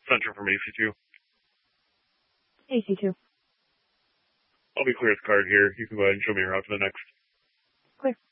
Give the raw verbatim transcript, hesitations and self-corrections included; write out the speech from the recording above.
Spencer from A C two. A C two. I'll be clear as card here. You can go ahead and show me your route to the next. Clear.